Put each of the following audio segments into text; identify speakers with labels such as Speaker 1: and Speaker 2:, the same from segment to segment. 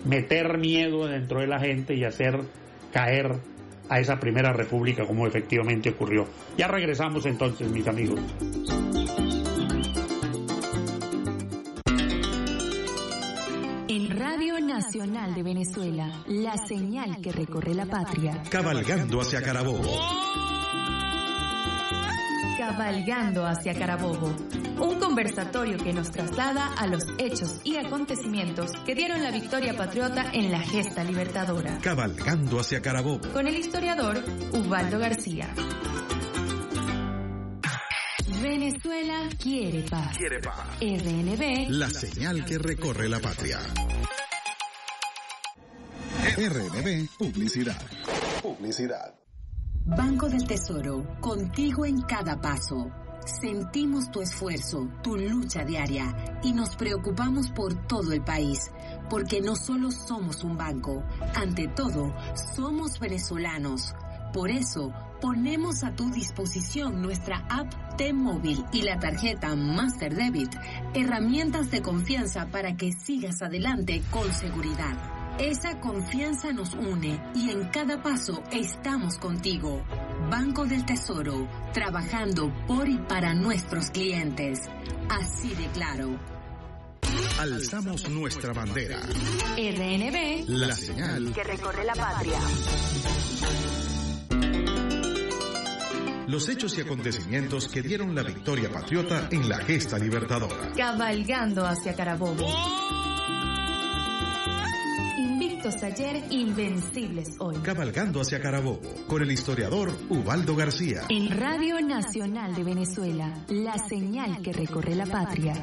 Speaker 1: meter miedo dentro de la gente y hacer caer a esa primera república como efectivamente ocurrió. Ya regresamos entonces, mis amigos.
Speaker 2: En Radio Nacional de Venezuela, la señal que recorre la patria.
Speaker 3: Cabalgando hacia Carabobo.
Speaker 2: Cabalgando hacia Carabobo. Un conversatorio que nos traslada a los hechos y acontecimientos que dieron la victoria patriota en la gesta libertadora.
Speaker 3: Cabalgando hacia Carabobo.
Speaker 2: Con el historiador Ubaldo García. Venezuela quiere paz.
Speaker 3: Quiere paz.
Speaker 2: RNB,
Speaker 3: la señal que recorre la patria. RNB Publicidad. Publicidad.
Speaker 4: Banco del Tesoro, contigo en cada paso. Sentimos tu esfuerzo, tu lucha diaria y nos preocupamos por todo el país, porque no solo somos un banco, ante todo, somos venezolanos. Por eso, ponemos a tu disposición nuestra app T-Móvil y la tarjeta Master Debit, herramientas de confianza para que sigas adelante con seguridad. Esa confianza nos une y en cada paso estamos contigo. Banco del Tesoro, trabajando por y para nuestros clientes. Así de claro.
Speaker 3: Alzamos nuestra bandera.
Speaker 2: RNB,
Speaker 3: la señal
Speaker 2: que recorre la patria.
Speaker 3: Los hechos y acontecimientos que dieron la victoria patriota en la gesta libertadora.
Speaker 2: Cabalgando hacia Carabobo. Invictos ayer, invencibles hoy.
Speaker 3: Cabalgando hacia Carabobo, con el historiador Ubaldo García.
Speaker 2: En Radio Nacional de Venezuela, la señal que recorre la patria.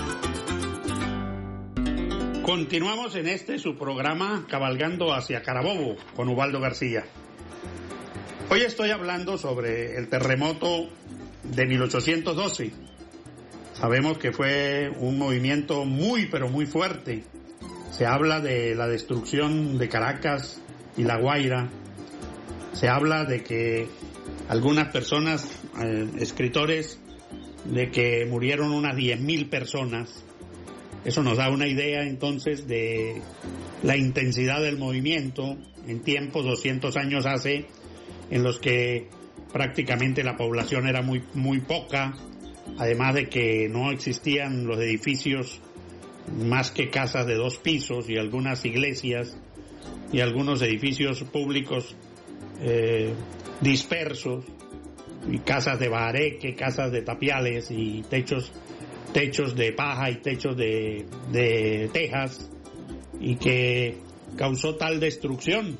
Speaker 1: Continuamos en su programa Cabalgando hacia Carabobo, con Ubaldo García. Hoy estoy hablando sobre el terremoto de 1812. Sabemos que fue un movimiento muy, pero muy fuerte. Se habla de la destrucción de Caracas y La Guaira. Se habla de que algunas personas, escritores, de que murieron unas 10.000 personas. Eso nos da una idea entonces de la intensidad del movimiento en tiempos 200 años hace, en los que prácticamente la población era muy, muy poca, además de que no existían los edificios más que casas de 2 pisos y algunas iglesias y algunos edificios públicos dispersos, y casas de bahareque, casas de tapiales y techos de paja y techos de tejas, y que causó tal destrucción.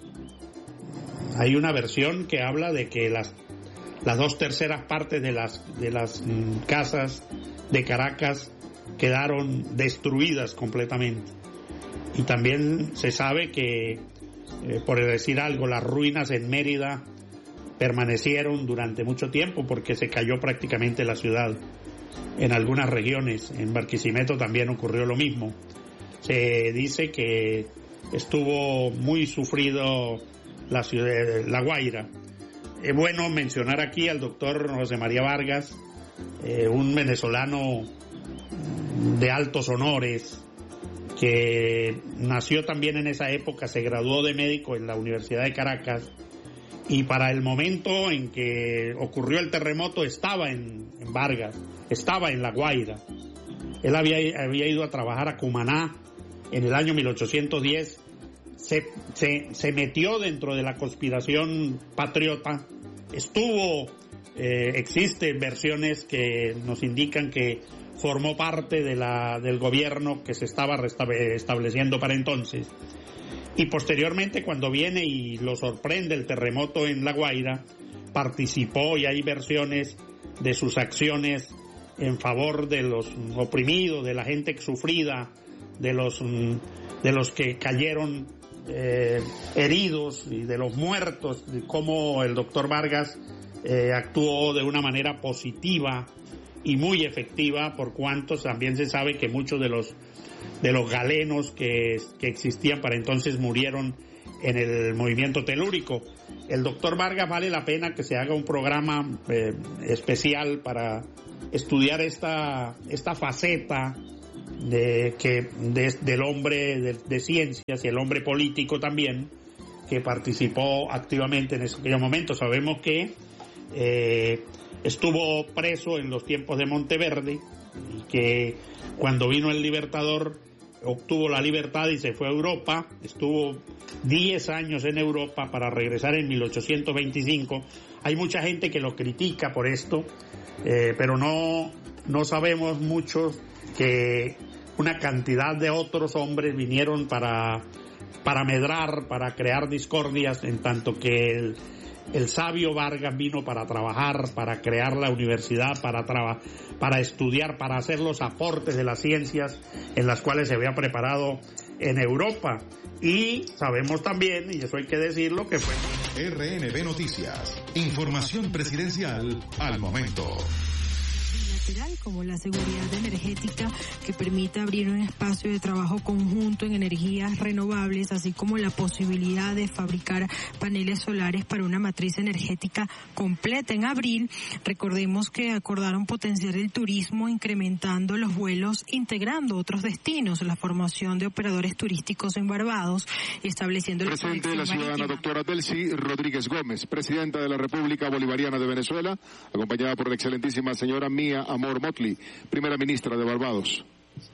Speaker 1: Hay una versión que habla de que las 2/3 partes de las casas de Caracas quedaron destruidas completamente. Y también se sabe que, por decir algo, las ruinas en Mérida permanecieron durante mucho tiempo porque se cayó prácticamente la ciudad. En algunas regiones, en Barquisimeto también ocurrió lo mismo. Se dice que estuvo muy sufrido la ciudad de La Guaira. Es bueno mencionar aquí al doctor José María Vargas, un venezolano de altos honores, que nació también en esa época, se graduó de médico en la Universidad de Caracas, y para el momento en que ocurrió el terremoto estaba en Vargas, estaba en La Guaira. Él había ido a trabajar a Cumaná en el año 1810, se metió dentro de la conspiración patriota, existen versiones que nos indican que formó parte del gobierno que se estaba estableciendo para entonces. Y posteriormente, cuando viene y lo sorprende el terremoto en La Guaira, participó, y hay versiones de sus acciones en favor de los oprimidos, de la gente sufrida, de los que cayeron heridos y de los muertos, de cómo el doctor Vargas actuó de una manera positiva y muy efectiva, por cuanto también se sabe que muchos de los galenos que existían para entonces murieron en el movimiento telúrico. El doctor Vargas, vale la pena que se haga un programa especial para estudiar esta faceta del hombre de ciencias y el hombre político también, que participó activamente en aquellos momentos. Sabemos que estuvo preso en los tiempos de Monteverde y que cuando vino el Libertador obtuvo la libertad y se fue a Europa. Estuvo 10 años en Europa para regresar en 1825. Hay mucha gente que lo critica por esto, pero no sabemos muchos que una cantidad de otros hombres vinieron para medrar, para crear discordias, en tanto que el sabio Vargas vino para trabajar, para crear la universidad, para estudiar, para hacer los aportes de las ciencias en las cuales se había preparado en Europa. Y sabemos también, y eso hay que decirlo, que fue...
Speaker 3: RNB Noticias, información presidencial al momento.
Speaker 5: Como la seguridad energética que permite abrir un espacio de trabajo conjunto en energías renovables, así como la posibilidad de fabricar paneles solares para una matriz energética completa. En abril, recordemos que acordaron potenciar el turismo incrementando los vuelos, integrando otros destinos, la formación de operadores turísticos en Barbados y estableciendo...
Speaker 6: Presente la ciudadana doctora Delcy Rodríguez Gómez, presidenta de la República Bolivariana de Venezuela, acompañada por la excelentísima señora Mia Amor Motley, primera ministra de Barbados.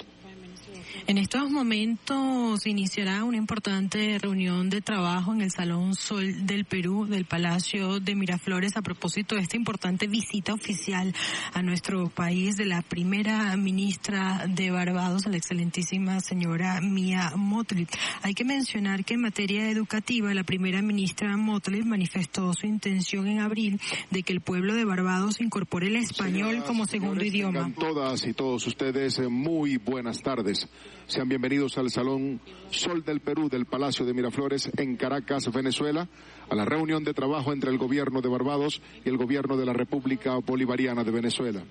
Speaker 5: En estos momentos iniciará una importante reunión de trabajo en el Salón Sol del Perú del Palacio de Miraflores a propósito de esta importante visita oficial a nuestro país de la primera ministra de Barbados, la excelentísima señora Mia Motley. Hay que mencionar que en materia educativa la primera ministra Motley manifestó su intención en abril de que el pueblo de Barbados incorpore el español como segundo idioma.
Speaker 6: Todas y todos ustedes, muy buenas tardes. Sean bienvenidos al Salón Sol del Perú del Palacio de Miraflores en Caracas, Venezuela, a la reunión de trabajo entre el gobierno de Barbados y el gobierno de la República Bolivariana de Venezuela.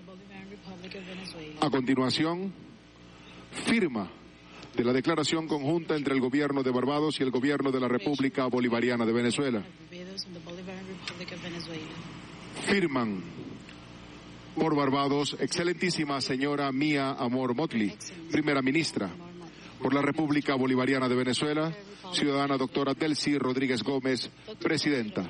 Speaker 6: A continuación, firma de la declaración conjunta entre el gobierno de Barbados y el gobierno de la República Bolivariana de Venezuela. Firman por Barbados, excelentísima señora Mia Amor Motley, primera ministra. Por la República Bolivariana de Venezuela, ciudadana doctora Delcy Rodríguez Gómez, presidenta.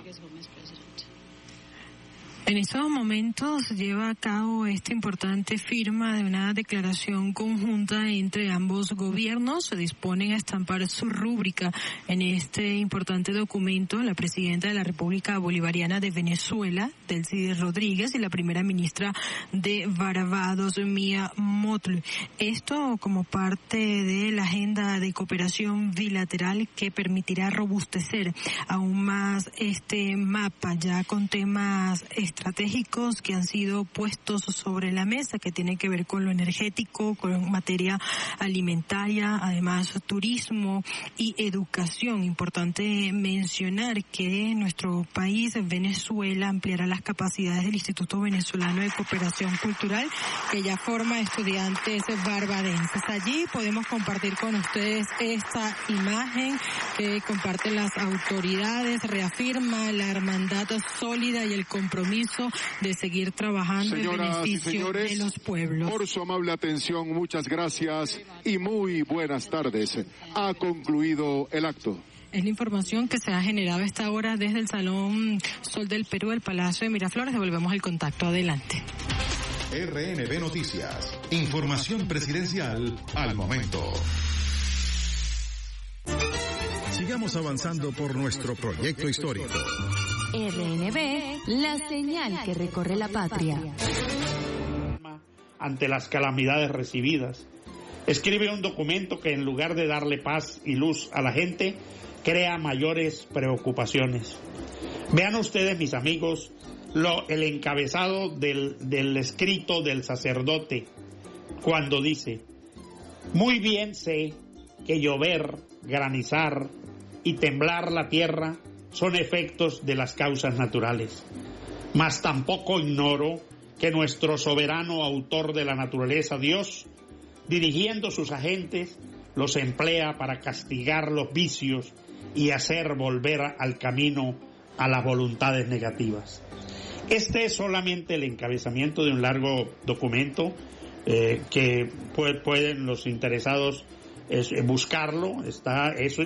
Speaker 5: En estos momentos se lleva a cabo esta importante firma de una declaración conjunta entre ambos gobiernos. Se disponen a estampar su rúbrica en este importante documento la presidenta de la República Bolivariana de Venezuela, Delcy Rodríguez, y la primera ministra de Barbados, Mia Motley. Esto como parte de la agenda de cooperación bilateral que permitirá robustecer aún más este mapa, ya con temas estratégicos que han sido puestos sobre la mesa, que tienen que ver con lo energético, con materia alimentaria, además turismo y educación. Importante mencionar que nuestro país, Venezuela, ampliará las capacidades del Instituto Venezolano de Cooperación Cultural, que ya forma estudiantes barbadenses. Allí podemos compartir con ustedes esta imagen que comparten las autoridades, reafirma la hermandad sólida y el compromiso de seguir trabajando en beneficio de los pueblos.
Speaker 6: Por su amable atención, muchas gracias y muy buenas tardes. Ha concluido el acto.
Speaker 5: Es la información que se ha generado a esta hora desde el Salón Sol del Perú del Palacio de Miraflores. Devolvemos el contacto. Adelante.
Speaker 3: RNB Noticias. Información presidencial al momento. Sigamos avanzando por nuestro proyecto histórico.
Speaker 2: RNB, la señal que recorre la patria.
Speaker 1: Ante las calamidades recibidas, escribe un documento que en lugar de darle paz y luz a la gente, crea mayores preocupaciones. Vean ustedes, mis amigos, el encabezado del escrito del sacerdote, cuando dice: muy bien sé que llover, granizar y temblar la tierra son efectos de las causas naturales, mas tampoco ignoro que nuestro soberano autor de la naturaleza, Dios, dirigiendo sus agentes, los emplea para castigar los vicios y hacer volver al camino a las voluntades negativas. Este es solamente el encabezamiento de un largo documento, que pueden los interesados buscarlo. Eso